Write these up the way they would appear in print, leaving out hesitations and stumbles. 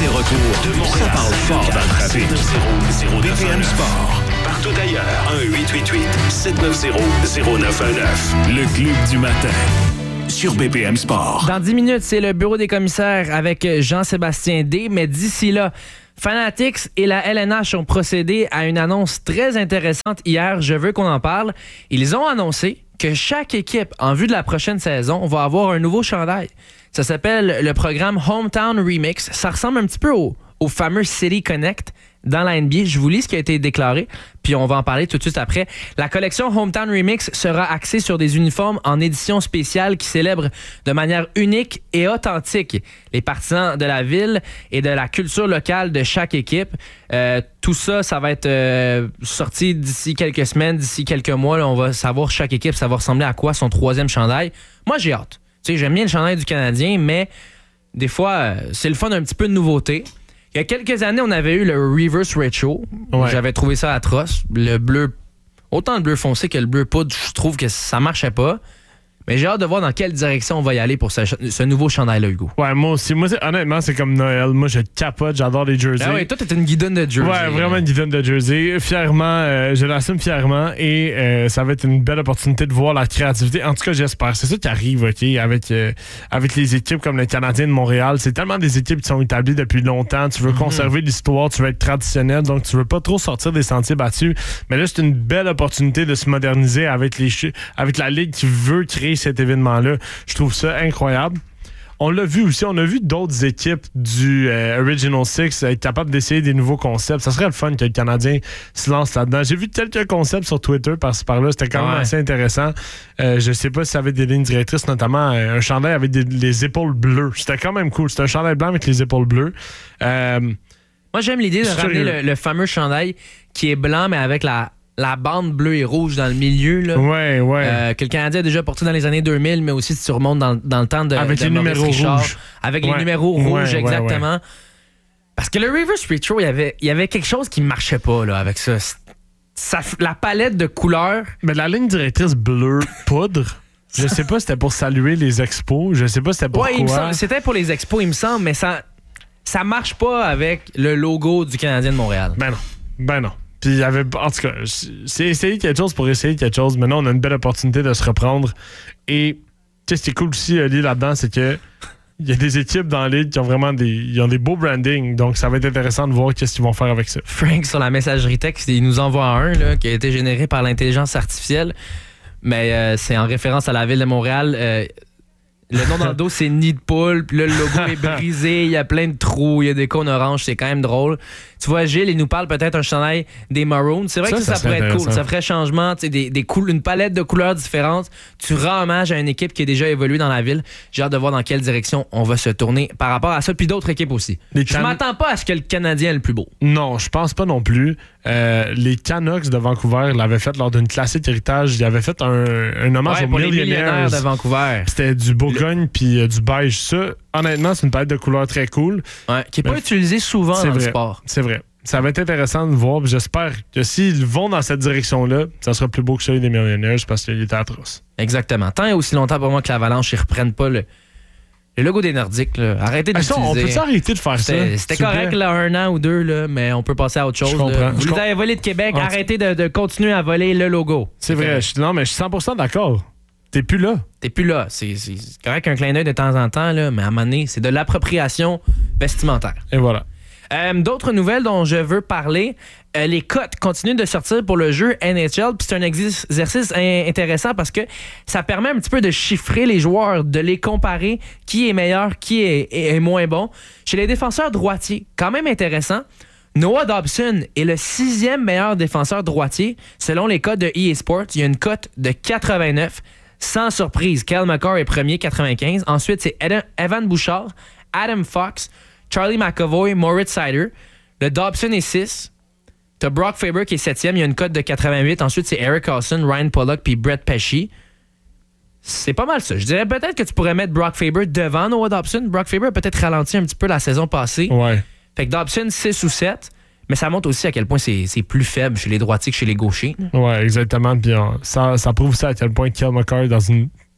et retour de Montréal. Ça parle fort dans le trafic. BPM Sport. Partout ailleurs. 1-888-790-0919. Le club du matin. Sur BPM Sport. Dans 10 minutes, c'est le bureau des commissaires avec Jean-Sébastien D. Mais d'ici là, Fanatics et la LNH ont procédé à une annonce très intéressante hier. Je veux qu'on en parle. Ils ont annoncé que chaque équipe, en vue de la prochaine saison, va avoir un nouveau chandail. Ça s'appelle le programme Hometown Remix. Ça ressemble un petit peu au fameux City Connect dans la NBA. Je vous lis ce qui a été déclaré, puis on va en parler tout de suite après. La collection Hometown Remix sera axée sur des uniformes en édition spéciale qui célèbrent de manière unique et authentique les partisans de la ville et de la culture locale de chaque équipe. Tout ça, ça va être sorti d'ici quelques semaines, d'ici quelques mois. Là, on va savoir chaque équipe, ça va ressembler à quoi son troisième chandail. Moi, j'ai hâte. Tu sais, j'aime bien le chandail du Canadien, mais des fois, c'est le fun d'un petit peu de nouveauté. Il y a quelques années, on avait eu le Reverse Retro. Ouais. J'avais trouvé ça atroce. Le bleu, autant le bleu foncé que le bleu poudre, je trouve que ça marchait pas. Mais j'ai hâte de voir dans quelle direction on va y aller pour ce nouveau chandail-là, Hugo. Ouais, moi aussi. Honnêtement, c'est comme Noël. Moi, je capote. J'adore les jerseys. Ah oui, toi, t'es une guidonne de jersey. Ouais, vraiment une guidonne de jersey. Fièrement, je l'assume fièrement. Et ça va être une belle opportunité de voir la créativité. En tout cas, j'espère. C'est ça qui arrive, OK, avec les équipes comme le Canadien de Montréal. C'est tellement des équipes qui sont établies depuis longtemps. Tu veux conserver l'histoire. Tu veux être traditionnel. Donc, tu veux pas trop sortir des sentiers battus. Mais là, c'est une belle opportunité de se moderniser avec la Ligue qui veut créer cet événement-là. Je trouve ça incroyable. On l'a vu aussi, on a vu d'autres équipes du Original Six être capables d'essayer des nouveaux concepts. Ça serait le fun que le Canadien se lance là-dedans. J'ai vu quelques concepts sur Twitter par-ci par-là. C'était quand même assez intéressant. Je sais pas si ça avait des lignes directrices, notamment un chandail avec les épaules bleues. C'était quand même cool. C'était un chandail blanc avec les épaules bleues. Moi, j'aime l'idée de ramener le fameux chandail qui est blanc, mais avec la bande bleue et rouge dans le milieu. Là. Ouais. Que le Canadien a déjà porté dans les années 2000, mais aussi si tu remontes dans le temps de avec de les Maurice numéros Richard. Rouges. Avec les numéros rouges, exactement. Parce que le Reverse Retro, il y avait quelque chose qui marchait pas là, avec ça. La palette de couleurs. Mais la ligne directrice bleu poudre, je sais pas si c'était pour saluer les expos. Je sais pas si c'était pourquoi. Ouais, c'était pour les expos, il me semble, mais ça marche pas avec le logo du Canadien de Montréal. Ben non. Puis il y avait, en tout cas, c'est essayer quelque chose pour essayer quelque chose. Maintenant, on a une belle opportunité de se reprendre. Et tu sais, ce qui est cool aussi, là-dedans, c'est que il y a des équipes dans la Ligue qui ont vraiment ils ont des beaux brandings. Donc, ça va être intéressant de voir qu'est-ce qu'ils vont faire avec ça. Frank, sur la messagerie texte, il nous envoie un là, qui a été généré par l'intelligence artificielle. Mais c'est en référence à la ville de Montréal. Le nom dans le dos, c'est Nid de poule. Puis là, le logo est brisé. Il y a plein de trous. Il y a des cônes oranges. C'est quand même drôle. Tu vois, Gilles, il nous parle peut-être un chandail des Maroons. C'est vrai que ça pourrait être cool. Ça ferait changement. Une palette de couleurs différentes. Tu rends hommage à une équipe qui a déjà évolué dans la ville. J'ai hâte de voir dans quelle direction on va se tourner par rapport à ça. Puis d'autres équipes aussi. Je m'attends pas à ce que le Canadien est le plus beau. Non, je pense pas non plus. Les Canucks de Vancouver l'avaient fait lors d'une classique héritage. Ils avaient fait un hommage aux millionnaires de Vancouver. C'était du Bourgogne puis du beige. Ça, honnêtement, c'est une palette de couleurs très cool. Ouais, qui n'est pas utilisée souvent dans le sport. C'est vrai. Ça va être intéressant de voir. J'espère que s'ils vont dans cette direction-là, ça sera plus beau que celui des millionnaires parce qu'il était atroce. Exactement. Tant et aussi longtemps pour moi que l'Avalanche, ils reprennent pas le logo des Nordiques. Là. Arrêtez d'utiliser. On peut arrêter de faire ça? C'était correct là, 1 an ou 2, là, mais on peut passer à autre chose. Vous avez volé de Québec, arrêtez de continuer à voler le logo. C'est vrai. Non, mais je suis 100% d'accord. T'es plus là. C'est correct qu'un clin d'œil de temps en temps, là, mais à un moment donné, c'est de l'appropriation vestimentaire. Et voilà. D'autres nouvelles dont je veux parler, les cotes continuent de sortir pour le jeu NHL, puis c'est un exercice intéressant parce que ça permet un petit peu de chiffrer les joueurs, de les comparer, qui est meilleur, qui est moins bon. Chez les défenseurs droitiers, quand même intéressant, Noah Dobson est le 6e meilleur défenseur droitier selon les cotes de EA Sports. Il y a une cote de 89. Sans surprise, Kyle McCarr est premier, 95. Ensuite, c'est Evan Bouchard, Adam Fox, Charlie McAvoy, Moritz Seider. Le Dobson est 6. T'as Brock Faber qui est 7e. Il y a une cote de 88. Ensuite, c'est Eric Carlson, Ryan Pollock puis Brett Pesci. C'est pas mal ça. Je dirais peut-être que tu pourrais mettre Brock Faber devant Noah Dobson. Brock Faber a peut-être ralenti un petit peu la saison passée. Ouais. Fait que Dobson, 6 ou 7. Mais ça montre aussi à quel point c'est plus faible chez les droitiers que chez les gauchers. Ouais, exactement. Puis ça prouve ça à quel point Kyle McCarr est dans une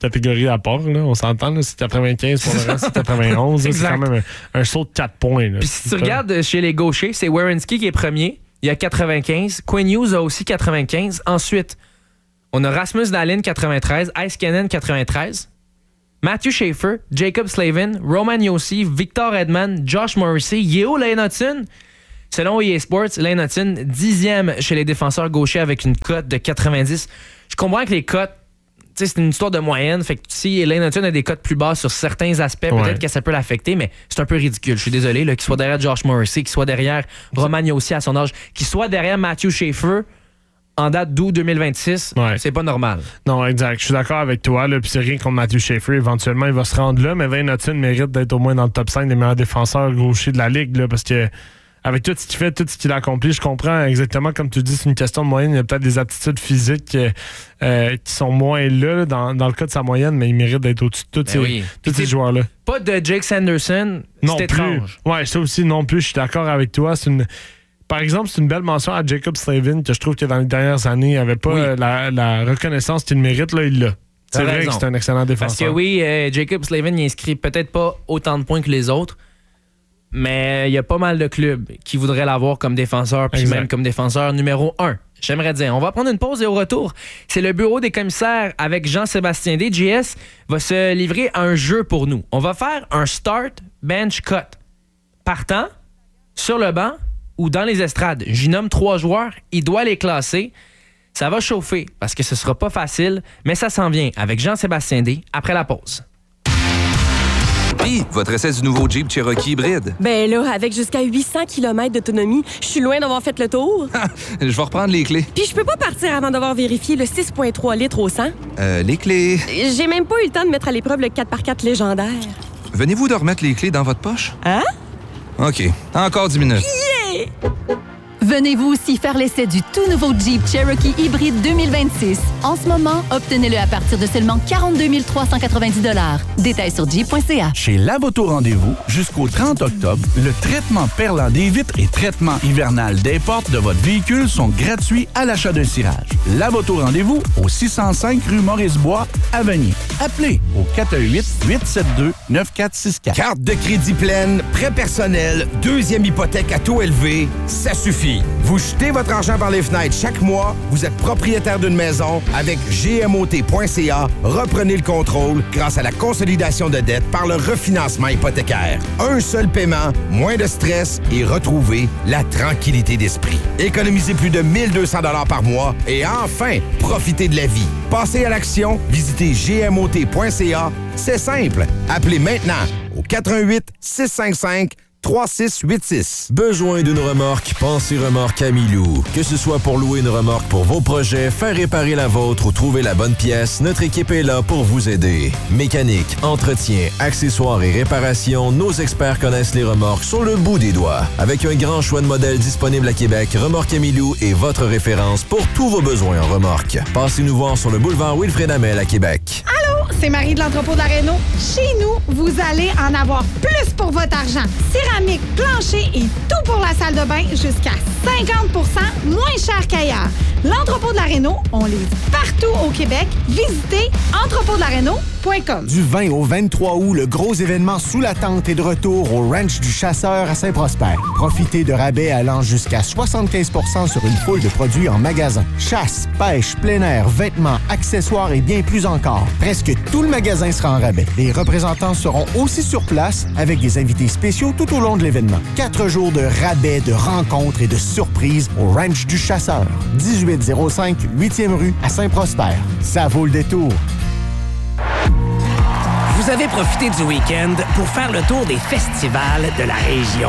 catégorie à part. Là. On s'entend, là, c'est 95 pour le reste, c'est 91. Là, c'est quand même un saut de 4 points. Puis si tu regardes chez les gauchers, c'est Werenski qui est premier. Il a 95. Quinn Hughes a aussi 95. Ensuite, on a Rasmus Dahlin, 93. Heiskanen, 93. Matthew Schaefer, Jacob Slavin, Roman Josi, Victor Edman, Josh Morrissey, Yeo Lehnotten. Selon EA Sports, Lehnotten, 10e chez les défenseurs gauchers avec une cote de 90. Je comprends que les cotes, c'est une histoire de moyenne. Fait que si Lehnotten a des cotes plus basses sur certains aspects, peut-être que ça peut l'affecter, mais c'est un peu ridicule. Je suis désolé, qu'il soit derrière Josh Morrissey, qu'il soit derrière Roman Josi à son âge, qu'il soit derrière Matthew Schaefer en date d'août 2026, c'est pas normal. Non, exact. Je suis d'accord avec toi. Puis c'est rien contre Matthew Schaefer. Éventuellement, il va se rendre là, mais Lehnotten mérite d'être au moins dans le top 5 des meilleurs défenseurs gauchers de la Ligue, là, parce que avec tout ce qu'il fait, tout ce qu'il a accompli, je comprends exactement, comme tu dis, c'est une question de moyenne. Il y a peut-être des aptitudes physiques qui sont moins là dans le cas de sa moyenne, mais il mérite d'être au-dessus de tous ces joueurs-là. Pas de Jake Sanderson, c'est étrange. Ouais, ça aussi non plus, je suis d'accord avec toi. Par exemple, c'est une belle mention à Jacob Slavin, que je trouve que dans les dernières années, il n'avait pas la reconnaissance qu'il mérite. Là, il l'a. C'est vrai que c'est un excellent défenseur. Parce que Jacob Slavin, il inscrit peut-être pas autant de points que les autres, mais il y a pas mal de clubs qui voudraient l'avoir comme défenseur, puis même comme défenseur numéro 1. J'aimerais dire. On va prendre une pause et au retour, c'est le bureau des commissaires avec Jean-Sébastien D. JS va se livrer à un jeu pour nous. On va faire un start, bench, cut. Partant, sur le banc ou dans les estrades. J'y nomme 3 joueurs, il doit les classer. Ça va chauffer parce que ce sera pas facile, mais ça s'en vient avec Jean-Sébastien D. après la pause. Puis, votre essai du nouveau Jeep Cherokee hybride. Ben là, avec jusqu'à 800 km d'autonomie, je suis loin d'avoir fait le tour. Je vais reprendre les clés. Puis je peux pas partir avant d'avoir vérifié le 6,3 litres au 100. Les clés... J'ai même pas eu le temps de mettre à l'épreuve le 4x4 légendaire. Venez-vous de remettre les clés dans votre poche? Hein? OK. Encore 10 minutes. Yeah! Venez-vous aussi faire l'essai du tout nouveau Jeep Cherokee hybride 2026. En ce moment, obtenez-le à partir de seulement 42 390 $. Détails sur jeep.ca. Chez Lavoto Rendez-vous, jusqu'au 30 octobre, le traitement perlant des vitres et traitement hivernal des portes de votre véhicule sont gratuits à l'achat d'un cirage. Lavoto Rendez-vous au 605 rue Maurice-Bois, à Vanier. Appelez au 418-872-9464. Carte de crédit pleine, prêt personnel, deuxième hypothèque à taux élevé, ça suffit. Vous jetez votre argent par les fenêtres chaque mois, vous êtes propriétaire d'une maison. Avec gmot.ca, reprenez le contrôle grâce à la consolidation de dettes par le refinancement hypothécaire. Un seul paiement, moins de stress et retrouvez la tranquillité d'esprit. Économisez plus de 1200 $ par mois et enfin, profitez de la vie. Passez à l'action, visitez gmot.ca. C'est simple. Appelez maintenant au 88-655-3686. Besoin d'une remorque? Pensez Remorque Camilou. Que ce soit pour louer une remorque pour vos projets, faire réparer la vôtre ou trouver la bonne pièce, notre équipe est là pour vous aider. Mécanique, entretien, accessoires et réparations, nos experts connaissent les remorques sur le bout des doigts. Avec un grand choix de modèles disponibles à Québec, Remorque Camilou est votre référence pour tous vos besoins en remorque. Passez nous voir sur le boulevard Wilfrid-Hamel à Québec. Allô, c'est Marie de l'entrepôt de la Réno. Chez nous, vous allez en avoir plus pour votre argent. Céramique, plancher et tout pour la salle de bain jusqu'à 50 % moins cher qu'ailleurs. L'entrepôt de la Réno, on livre partout au Québec. Visitez entrepôtdelaréno.com. Du 20 au 23 août, le gros événement sous la tente est de retour au Ranch du Chasseur à Saint-Prosper. Profitez de rabais allant jusqu'à 75 % sur une foule de produits en magasin. Chasse, pêche, plein air, vêtements, accessoires et bien plus encore. Presque tout le magasin sera en rabais. Les représentants seront aussi sur place avec des invités spéciaux tout au long de l'événement. 4 jours de rabais, de rencontres et de surprises au Ranch du Chasseur. 1805 8e rue à Saint-Prosper. Ça vaut le détour. Vous avez profité du week-end pour faire le tour des festivals de la région.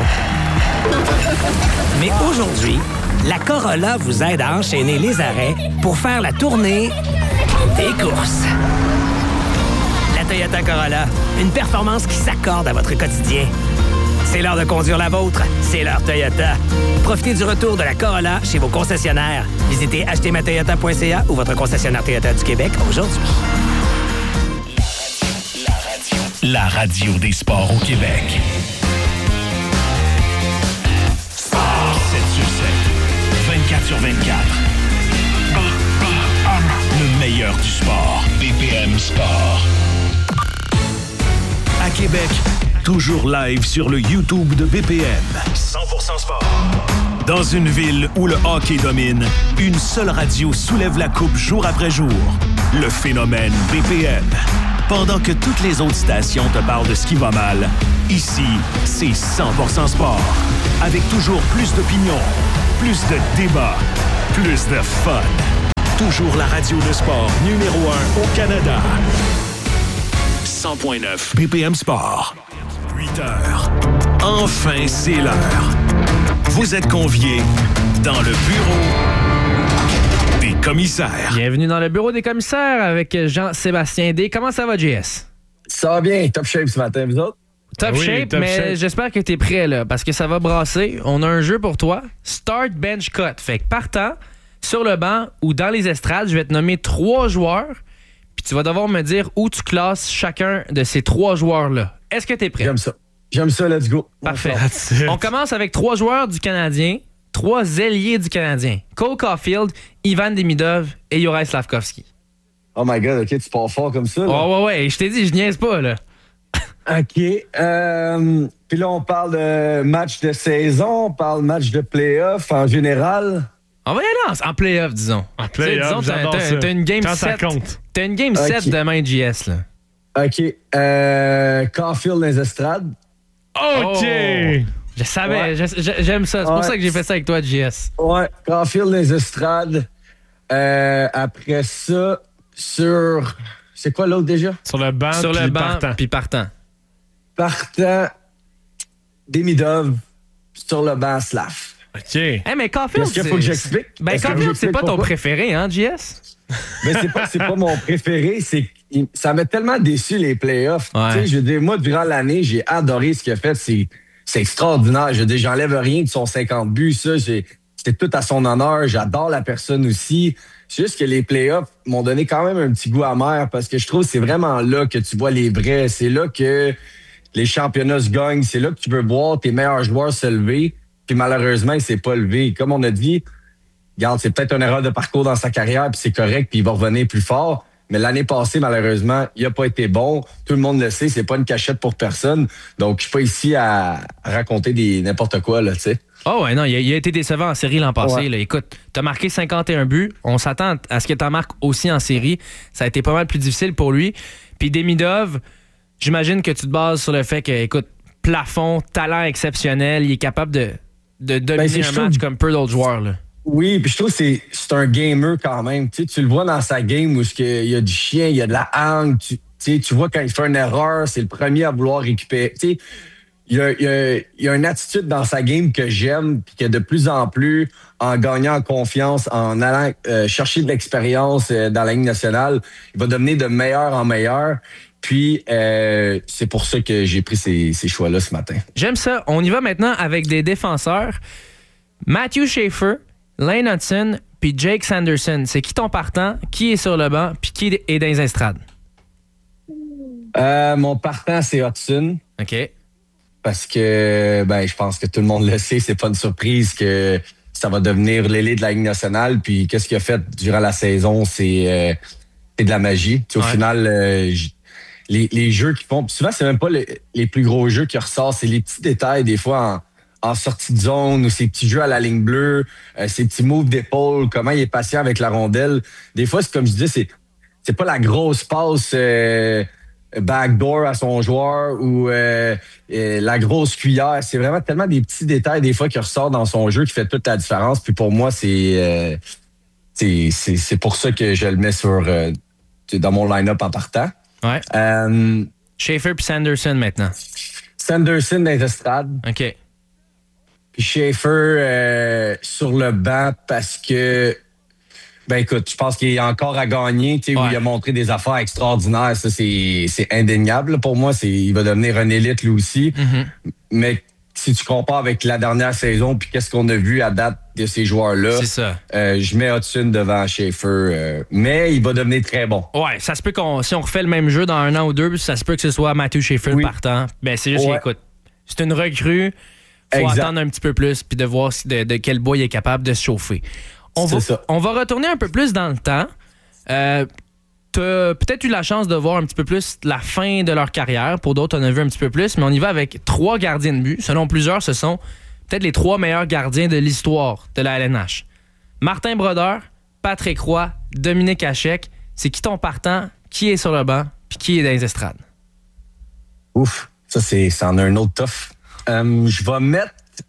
Mais aujourd'hui, la Corolla vous aide à enchaîner les arrêts pour faire la tournée des courses. La Toyota Corolla, une performance qui s'accorde à votre quotidien. C'est l'heure de conduire la vôtre. C'est l'heure Toyota. Profitez du retour de la Corolla chez vos concessionnaires. Visitez achetezmatoyota.ca ou votre concessionnaire Toyota du Québec aujourd'hui. La radio des sports au Québec. Sport 7 sur 7, 24 sur 24. Le meilleur du sport. BPM Sport. Québec, toujours live sur le YouTube de BPM. 100% sport. Dans une ville où le hockey domine, une seule radio soulève la coupe jour après jour. Le phénomène BPM. Pendant que toutes les autres stations te parlent de ce qui va mal, ici, c'est 100% sport. Avec toujours plus d'opinions, plus de débats, plus de fun. Toujours la radio de sport numéro 1 au Canada. 100.9 BPM Sport. 8 heures. Enfin, c'est l'heure. Vous êtes conviés dans le bureau des commissaires. Bienvenue dans le bureau des commissaires avec Jean-Sébastien D. Comment ça va, JS? Ça va bien. Top shape ce matin, vous autres? Top shape, mais j'espère que t'es prêt, là, parce que ça va brasser. On a un jeu pour toi. Start, bench, cut. Fait que partant, sur le banc ou dans les estrades, je vais te nommer 3 joueurs, puis tu vas devoir me dire où tu classes chacun de ces 3 joueurs-là. Est-ce que t'es prêt? J'aime ça, let's go. Parfait. On commence avec 3 joueurs du Canadien, 3 ailiers du Canadien. Cole Caulfield, Ivan Demidov et Juraj Slafkovský. Oh my God, OK, tu pars fort comme ça, là. Ouais. Je t'ai dit, je niaise pas, là. OK. Puis là, on parle de match de saison, on parle de match de play-off en général. On va y aller en play-off, disons. En play-off, j'adore ça. T'as une game quand 7. Ça compte. T'as une game 7 demain, JS, là. OK. Caulfield dans les estrades. OK! Je savais, j'aime ça. C'est pour ça que j'ai fait ça avec toi, JS. Ouais, Caulfield dans les estrades. Après ça, sur... C'est quoi l'autre déjà? Sur le banc, puis partant. Partant, Demidov, sur le banc, Slav. OK. Hey, mais Caulfield, est-ce qu'il faut que j'explique? Ben, Caulfield, c'est pas ton préféré, hein, JS? Mais c'est pas mon préféré. Ça m'a tellement déçu, les playoffs. Ouais. Tu sais, je veux dire, moi, durant l'année, j'ai adoré ce qu'il a fait. C'est extraordinaire. Je veux dire, j'enlève rien de son 50 buts. Ça, c'était tout à son honneur. J'adore la personne aussi. C'est juste que les playoffs m'ont donné quand même un petit goût amer parce que je trouve que c'est vraiment là que tu vois les vrais. C'est là que les championnats se gagnent. C'est là que tu veux voir tes meilleurs joueurs se lever. Puis malheureusement, il s'est pas levé. Comme on a dit, regarde, c'est peut-être une erreur de parcours dans sa carrière, puis c'est correct, puis il va revenir plus fort. Mais l'année passée, malheureusement, il n'a pas été bon. Tout le monde le sait, c'est pas une cachette pour personne. Donc, je suis pas ici à raconter n'importe quoi, là, tu sais. Oh ouais, non, il a été décevant en série l'an passé. Ouais. Là. Écoute, t'as marqué 51 buts. On s'attend à ce que t'en marques aussi en série. Ça a été pas mal plus difficile pour lui. Puis Demidov, j'imagine que tu te bases sur le fait que, écoute, plafond, talent exceptionnel, il est capable de dominer un match comme peu d'autres joueurs, là. Oui, puis je trouve que c'est un gamer quand même. Tu sais, tu le vois dans sa game où il y a du chien, il y a de la hang. Tu vois quand il fait une erreur, c'est le premier à vouloir récupérer. Tu sais, il y a une attitude dans sa game que j'aime, puis que de plus en plus, en gagnant en confiance, en allant chercher de l'expérience dans la Ligue nationale, il va devenir de meilleur en meilleur. Puis, c'est pour ça que j'ai pris ces choix-là ce matin. J'aime ça. On y va maintenant avec des défenseurs. Matthew Schaefer, Lane Hudson, puis Jake Sanderson. C'est qui ton partant, qui est sur le banc, puis qui est dans les estrades? Mon partant, c'est Hudson. OK. Parce que, je pense que tout le monde le sait, c'est pas une surprise que ça va devenir l'ailier de la Ligue nationale. Puis, qu'est-ce qu'il a fait durant la saison? C'est de la magie. Tu sais, au final, les jeux qu'ils font, souvent, c'est même pas les plus gros jeux qui ressortent, c'est les petits détails, des fois, en sortie de zone, ou ces petits jeux à la ligne bleue, ces petits moves d'épaule, comment il est patient avec la rondelle. Des fois, c'est comme je dis, c'est pas la grosse passe backdoor à son joueur ou la grosse cuillère. C'est vraiment tellement des petits détails, des fois, qui ressortent dans son jeu qui fait toute la différence. Puis pour moi, c'est pour ça que je le mets dans mon line-up en partant. Ouais. Schaefer puis Sanderson maintenant. Sanderson dans les estrades. OK. Puis Schaefer sur le banc parce que, écoute, je pense qu'il est encore à gagner. Tu sais, où il a montré des affaires extraordinaires. Ça, c'est indéniable pour moi. Il va devenir un élite lui aussi. Mm-hmm. Mais si tu compares avec la dernière saison puis qu'est-ce qu'on a vu à date de ces joueurs-là, c'est ça. Je mets Hudson devant Schaefer. Mais il va devenir très bon. Ouais, ça se peut si on refait le même jeu dans 1 an ou 2, ça se peut que ce soit Matthew Schaefer le partant. C'est juste écoute, c'est une recrue. Faut attendre un petit peu plus puis de voir de quel bois il est capable de se chauffer. On va retourner un peu plus dans le temps. t'as peut-être eu la chance de voir un petit peu plus la fin de leur carrière. Pour d'autres, on a vu un petit peu plus. Mais on y va avec 3 gardiens de but. Selon plusieurs, ce sont peut-être les 3 meilleurs gardiens de l'histoire de la LNH. Martin Brodeur, Patrick Roy, Dominique Hachek. C'est qui ton partant, qui est sur le banc, puis qui est dans les estrades? Ouf, ça en a un autre tough. Je vais mettre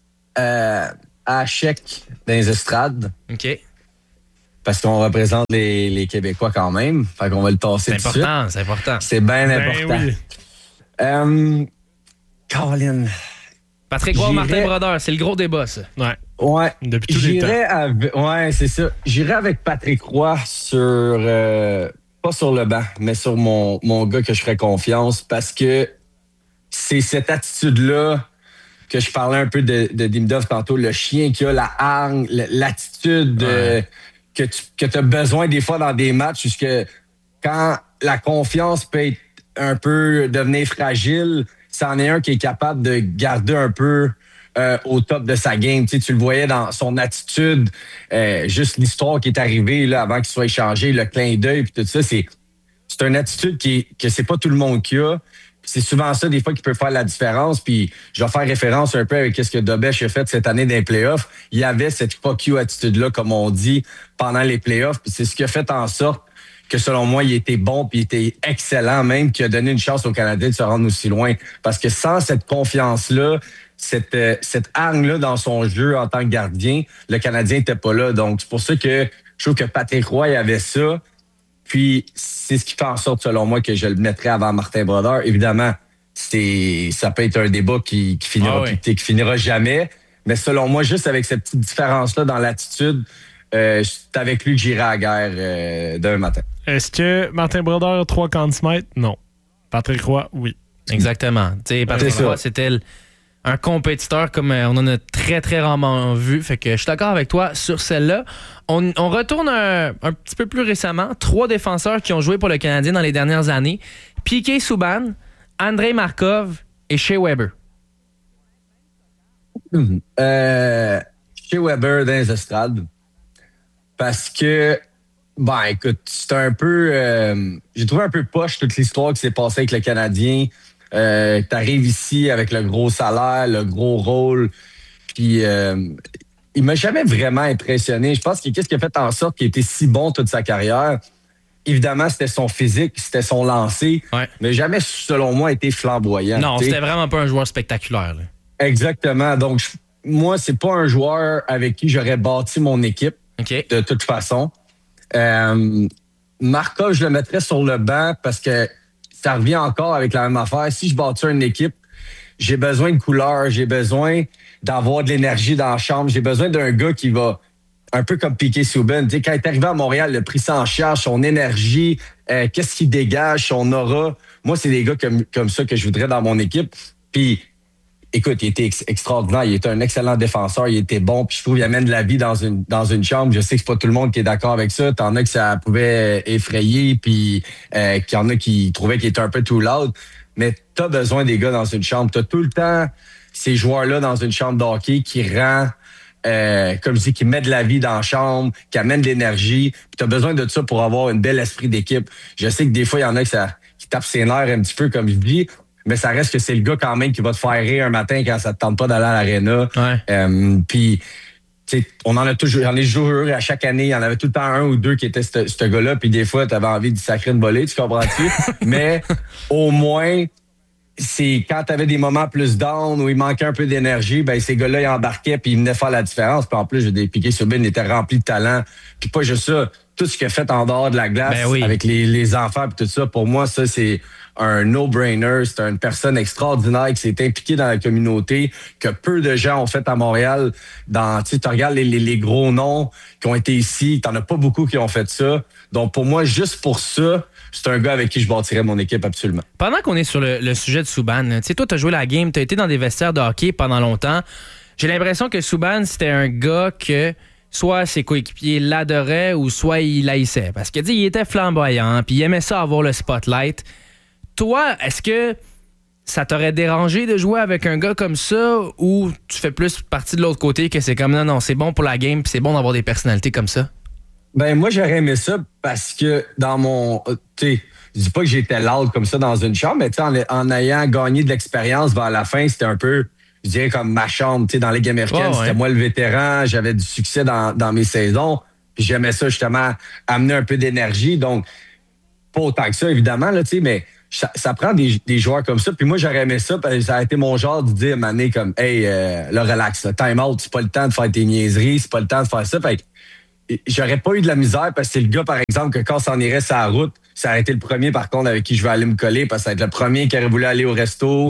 Hachek dans les estrades. OK. Parce qu'on représente les Québécois quand même. Fait qu'on va le tasser tout de suite. C'est important. C'est bien important. Oui. Colin. Patrick Roy, Martin Brodeur, c'est le gros débat, ça. Ouais. Depuis tous les temps. Ouais, c'est ça. J'irai avec Patrick Roy sur... pas sur le banc, mais sur mon gars que je ferais confiance parce que c'est cette attitude-là que je parlais un peu de Dimdov tantôt, le chien qui a la hargne, l'attitude que tu as besoin des fois dans des matchs, puisque quand la confiance peut être un peu devenir fragile, c'en est un qui est capable de garder un peu au top de sa game. Tu le voyais dans son attitude, juste l'histoire qui est arrivée là, avant qu'il soit échangé, le clin d'œil puis tout ça, c'est une attitude que c'est pas tout le monde qui a. C'est souvent ça, des fois, qui peut faire la différence. Puis je vais faire référence un peu avec ce que Dobèche a fait cette année dans les playoffs. Il y avait cette fuck you attitude-là, comme on dit, pendant les playoffs. Puis c'est ce qui a fait en sorte que, selon moi, il était bon puis il était excellent, même, qui a donné une chance aux Canadiens de se rendre aussi loin. Parce que sans cette confiance-là, cette hargne-là dans son jeu en tant que gardien, le Canadien n'était pas là. Donc, c'est pour ça que je trouve que Patrick Roy avait ça. Puis, c'est ce qui fait en sorte, selon moi, que je le mettrais avant Martin Brodeur. Évidemment, ça peut être un débat qui finira jamais. Mais selon moi, juste avec cette petite différence-là dans l'attitude, c'est avec lui que j'irai à la guerre d'un matin. Est-ce que Martin Brodeur a 3 Conn Smythe? Non. Patrick Roy, oui. Exactement. Patrick Roy, c'était un compétiteur comme on en a très, très rarement vu. Fait que je suis d'accord avec toi sur celle-là. On retourne un petit peu plus récemment. 3 défenseurs qui ont joué pour le Canadien dans les dernières années. Piquet Souban, Andrei Markov et Shea Weber. Shea Weber dans les estrades. Parce que, écoute, c'est un peu... j'ai trouvé un peu poche toute l'histoire qui s'est passée avec le Canadien. T'arrives ici avec le gros salaire, le gros rôle, puis il m'a jamais vraiment impressionné. Je pense que qu'est-ce qui a fait en sorte qu'il était si bon toute sa carrière? Évidemment, c'était son physique, c'était son lancer, mais jamais, selon moi, été flamboyant. Non, c'était vraiment pas un joueur spectaculaire. Là. Exactement. Donc, moi, c'est pas un joueur avec qui j'aurais bâti mon équipe, de toute façon. Markov, je le mettrais sur le banc parce que ça revient encore avec la même affaire. Si je bâtis une équipe, j'ai besoin de couleur, j'ai besoin d'avoir de l'énergie dans la chambre, j'ai besoin d'un gars qui va, un peu comme Piquet Souban. Tu sais, quand il est arrivé à Montréal, le pris ça en charge, son énergie, qu'est-ce qu'il dégage, son aura. Moi, c'est des gars comme ça que je voudrais dans mon équipe. Puis, écoute, il était extraordinaire. Il était un excellent défenseur. Il était bon. Puis je trouve qu'il amène de la vie dans une chambre. Je sais que c'est pas tout le monde qui est d'accord avec ça. T'en as que ça pouvait effrayer. Puis qu'il y en a qui trouvaient qu'il était un peu too loud. Mais t'as besoin des gars dans une chambre. T'as tout le temps ces joueurs-là dans une chambre de hockey qui rend... comme je dis, qui met de la vie dans la chambre, qui amène de l'énergie. Puis t'as besoin de ça pour avoir un bel esprit d'équipe. Je sais que des fois, il y en a qui tapent ses nerfs un petit peu, comme je dis, mais ça reste que c'est le gars quand même qui va te faire rire un matin quand ça te tente pas d'aller à l'aréna. Puis, tu sais, j'en ai toujours à chaque année. Il y en avait tout le temps un ou deux qui étaient ce gars-là. Puis des fois, t'avais envie de sacrer une volée, tu comprends-tu? Mais au moins... c'est quand tu avais des moments plus down où il manquait un peu d'énergie, ben ces gars-là, ils embarquaient puis ils venaient faire la différence. Puis en plus, Piquet Souban était rempli de talent. Puis pas juste ça, tout ce qu'il a fait en dehors de la glace avec les enfants puis tout ça, pour moi, ça, c'est un no-brainer. C'est une personne extraordinaire qui s'est impliquée dans la communauté, que peu de gens ont fait à Montréal. Tu regardes les gros noms qui ont été ici, t'en as pas beaucoup qui ont fait ça. Donc pour moi, juste pour ça, c'est un gars avec qui je bâtirais mon équipe absolument. Pendant qu'on est sur le sujet de Souban, tu sais, toi, tu as joué la game, tu as été dans des vestiaires de hockey pendant longtemps. J'ai l'impression que Souban, c'était un gars que soit ses coéquipiers l'adoraient ou soit il l'haïssait. Parce que, il était flamboyant, puis il aimait ça avoir le spotlight. Toi, est-ce que ça t'aurait dérangé de jouer avec un gars comme ça ou tu fais plus partie de l'autre côté que c'est comme non, c'est bon pour la game puis c'est bon d'avoir des personnalités comme ça? Ben moi, j'aurais aimé ça parce que dans mon... Tu sais, je dis pas que j'étais loud comme ça dans une chambre, mais tu sais, en ayant gagné de l'expérience vers la fin, c'était un peu, je dirais, comme ma chambre. Tu sais, dans la Ligue américaine, c'était moi le vétéran, j'avais du succès dans mes saisons, puis j'aimais ça justement, amener un peu d'énergie. Donc, pas autant que ça, évidemment, là, tu sais, mais ça prend des joueurs comme ça. Puis moi, j'aurais aimé ça, parce que ça a été mon genre de dire, mané, comme, hey, là, relax, là, time out, c'est pas le temps de faire tes niaiseries, c'est pas le temps de faire ça. Fait que j'aurais pas eu de la misère parce que c'est le gars, par exemple, que quand on s'en irait sur la route, ça aurait été le premier, par contre, avec qui je vais aller me coller parce que ça va être le premier qui aurait voulu aller au resto,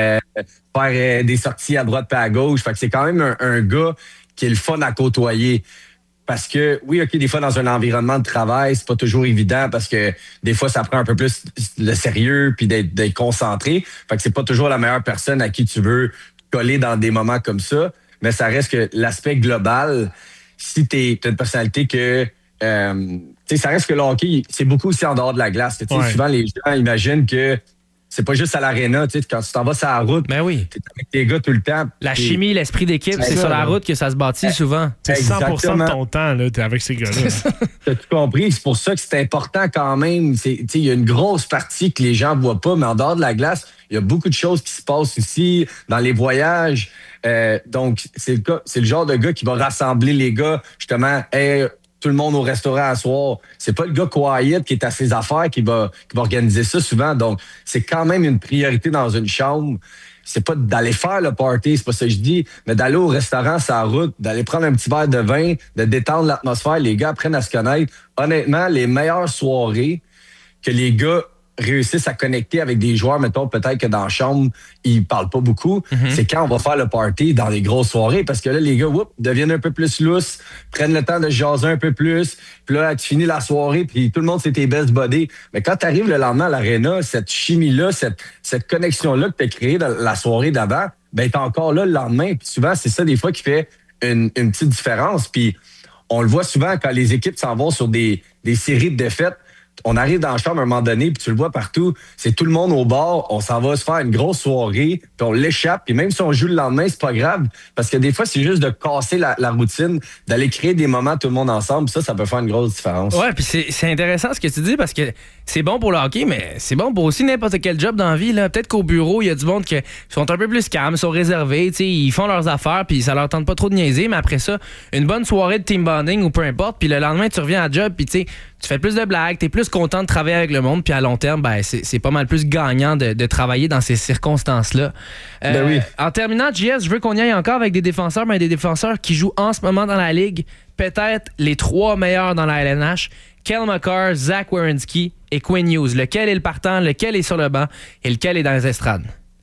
faire des sorties à droite et à gauche. Fait que c'est quand même un gars qui est le fun à côtoyer. Parce que, oui, OK, des fois, dans un environnement de travail, c'est pas toujours évident parce que des fois, ça prend un peu plus le sérieux puis d'être concentré. Fait que c'est pas toujours la meilleure personne à qui tu veux coller dans des moments comme ça. Mais ça reste que l'aspect global, si t'as une personnalité que... tu sais, ça reste que le hockey, c'est beaucoup aussi en dehors de la glace. Souvent, les gens imaginent que c'est pas juste à l'aréna. Quand tu t'en vas sur la route, t'es avec tes gars tout le temps. La chimie, l'esprit d'équipe, c'est sur la route que ça se bâtit souvent. C'est 100% de ton temps, là, t'es avec ces gars-là. T'as tout compris. C'est pour ça que c'est important quand même. Il y a une grosse partie que les gens voient pas, mais en dehors de la glace, il y a beaucoup de choses qui se passent ici, dans les voyages. Donc, c'est le genre de gars qui va rassembler les gars, justement, tout le monde au restaurant à soir. C'est pas le gars quiet qui est à ses affaires qui va organiser ça souvent. Donc, c'est quand même une priorité dans une chambre. C'est pas d'aller faire le party, c'est pas ça que je dis, mais d'aller au restaurant sur la route, d'aller prendre un petit verre de vin, de détendre l'atmosphère. Les gars apprennent à se connaître. Honnêtement, les meilleures soirées que les gars réussissent à connecter avec des joueurs, mettons, peut-être que dans la chambre, ils parlent pas beaucoup, c'est quand on va faire le party dans les grosses soirées, parce que là, les gars, deviennent un peu plus lousses, prennent le temps de jaser un peu plus, puis là, tu finis la soirée, puis tout le monde, c'est tes best buddies. Mais quand tu arrives le lendemain à l'aréna, cette chimie-là, cette connexion-là que tu as créée dans la soirée d'avant, ben, t'es encore là le lendemain, puis souvent, c'est ça, des fois, qui fait une petite différence, puis on le voit souvent quand les équipes s'en vont sur des séries de défaites. On arrive dans la chambre à un moment donné, puis tu le vois partout, c'est tout le monde au bar, on s'en va se faire une grosse soirée, puis on l'échappe, puis même si on joue le lendemain, c'est pas grave, parce que des fois, c'est juste de casser la routine, d'aller créer des moments tout le monde ensemble, ça peut faire une grosse différence. Ouais, puis c'est intéressant ce que tu dis, parce que c'est bon pour le hockey, mais c'est bon pour aussi n'importe quel job dans la vie, là. Peut-être qu'au bureau, il y a du monde qui sont un peu plus calmes, sont réservés, tu sais, ils font leurs affaires, puis ça leur tente pas trop de niaiser, mais après ça, une bonne soirée de team bonding ou peu importe, puis le lendemain, tu reviens à job, puis tu sais, tu fais plus de blagues, t'es plus content de travailler avec le monde, puis à long terme, ben, c'est pas mal plus gagnant de travailler dans ces circonstances-là. Oui. En terminant, JS, je veux qu'on y aille encore avec des défenseurs, mais des défenseurs qui jouent en ce moment dans la Ligue, peut-être les 3 meilleurs dans la LNH, Cale Makar, Zach Werenski et Quinn Hughes. Lequel est le partant, lequel est sur le banc et lequel est dans les estrades?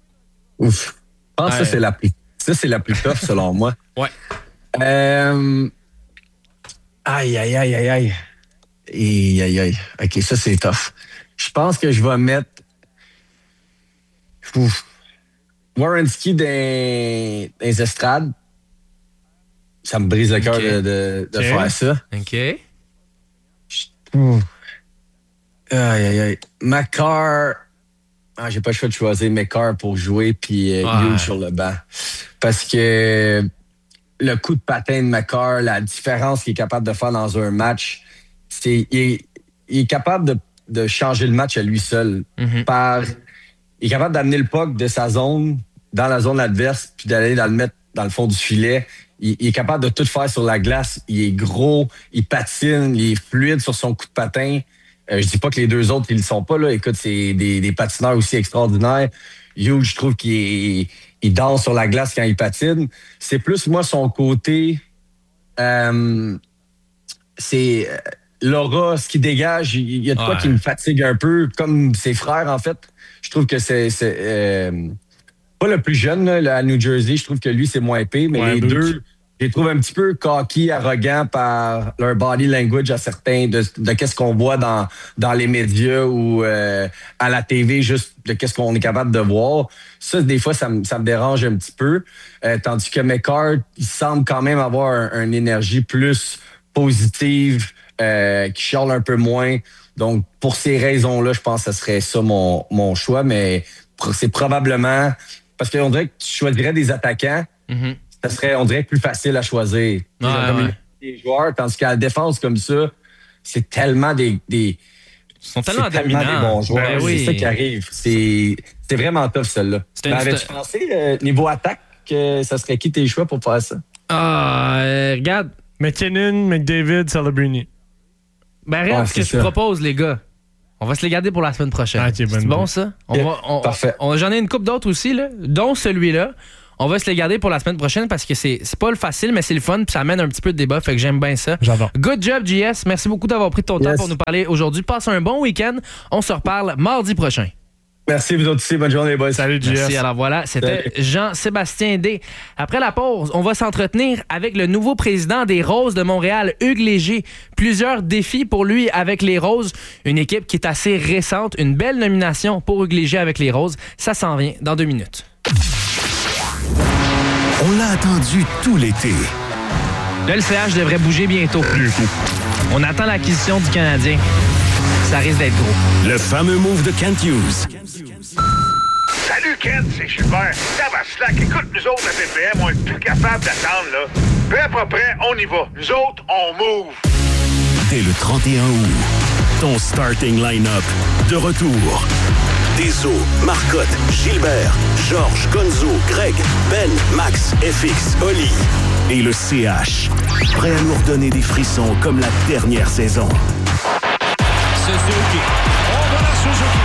Ouf. Je pense que ça, c'est la plus tough, selon moi. Ouais. Aïe. OK, ça, c'est tough. Je pense que je vais mettre Werenski dans les estrades. Ça me brise le cœur de faire ça. OK. Aïe. Makar... j'ai pas le choix de choisir Makar pour jouer puis Hughes sur le banc. Parce que le coup de patin de Makar, la différence qu'il est capable de faire dans un match, il est capable de changer le match à lui seul. Il est capable d'amener le puck de sa zone dans la zone adverse puis d'aller le mettre dans le fond du filet. Il est capable de tout faire sur la glace. Il est gros, il patine, il est fluide sur son coup de patin. Je dis pas que les deux autres, ils le sont pas, là. Écoute, c'est des patineurs aussi extraordinaires. Hughes, je trouve qu'il danse sur la glace quand il patine. C'est plus, moi, son côté... c'est l'aura, ce qui dégage. Il y a de quoi qui me fatigue un peu, comme ses frères, en fait. Je trouve que c'est pas le plus jeune, là, à New Jersey. Je trouve que lui, c'est moins épais, mais les deux... Je les trouve un petit peu cocky, arrogants par leur body language à certains, de qu'est-ce qu'on voit dans les médias ou à la TV, juste de qu'est-ce qu'on est capable de voir. Ça, des fois, ça me dérange un petit peu. Tandis que Makar, il semble quand même avoir une énergie plus positive, qui chiale un peu moins. Donc, pour ces raisons-là, je pense que ce serait ça mon choix, mais c'est probablement... Parce qu'on dirait que tu choisirais des attaquants, ça serait, on dirait, plus facile à choisir. Des joueurs, tandis qu'à la défense comme ça, c'est tellement des Ils sont tellement des dominants. bons joueurs. Ben oui. C'est ça qui arrive. C'est vraiment tough, celle-là. Avais-tu pensé, niveau attaque, que ça serait qui tes choix pour faire ça? Regarde. McKinnon, McDavid, Celebrini. Ben regarde ce que je propose, les gars. On va se les garder pour la semaine prochaine. Okay, c'est bon, ça? Parfait. J'en ai une couple d'autres aussi, là, dont celui-là. On va se les garder pour la semaine prochaine parce que c'est pas le facile, mais c'est le fun, puis ça amène un petit peu de débat, fait que j'aime bien ça. J'adore. Good job, JS. Merci beaucoup d'avoir pris ton temps pour nous parler aujourd'hui. Passe un bon week-end. On se reparle mardi prochain. Merci, vous autres aussi. Bonne journée, boys. Salut, JS. Merci. Alors voilà, c'était Jean-Sébastien D. Après la pause, on va s'entretenir avec le nouveau président des Roses de Montréal, Hugues Léger. Plusieurs défis pour lui avec les Roses. Une équipe qui est assez récente. Une belle nomination pour Hugues Léger avec les Roses. Ça s'en vient dans 2 minutes. On l'a attendu tout l'été. Le LCH devrait bouger bientôt. On attend l'acquisition du Canadien. Ça risque d'être gros. Le fameux move de Kent Hughes. Salut Kent, c'est Gilbert. Ça va slack. Écoute, nous autres, la BPM, on est plus capable d'attendre, là. Prêt, pas prêt, on y va. Nous autres, on move. Dès le 31 août, ton starting line-up de retour. Deso, Marcotte, Gilbert, Georges, Gonzo, Greg, Ben, Max, FX, Oli et le CH. Prêt à nous redonner des frissons comme la dernière saison. Suzuki. On va la Suzuki.